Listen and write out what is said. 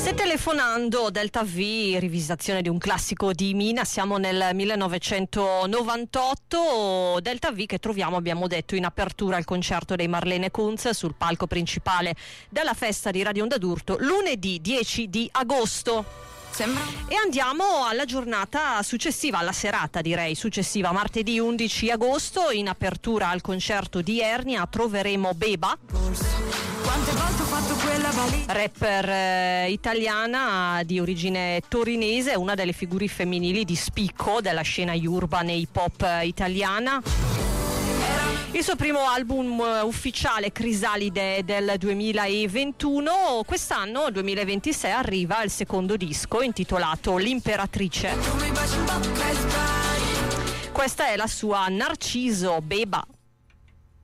Se telefonando Delta V, rivisitazione di un classico di Mina, siamo nel 1998, Delta V che troviamo, abbiamo detto, in apertura al concerto dei Marlene Kunz sul palco principale della festa di Radio Onda d'Urto, lunedì 10 di agosto. E andiamo alla giornata successiva, alla serata direi successiva, martedì 11 agosto, in apertura al concerto di Ernia troveremo Beba, rapper italiana di origine torinese, una delle figure femminili di spicco della scena urban e hip hop italiana. Il suo primo album ufficiale, Crisalide, del 2021. Quest'anno, 2026, arriva il secondo disco intitolato L'Imperatrice. Questa è la sua Narciso, Beba.